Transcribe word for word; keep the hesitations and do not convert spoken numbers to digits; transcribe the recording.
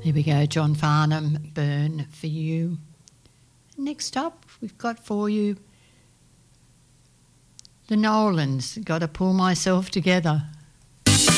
There we go, John Farnham, Burn for You. Next up, we've got for you the Nolans, Got to Pull Myself Together.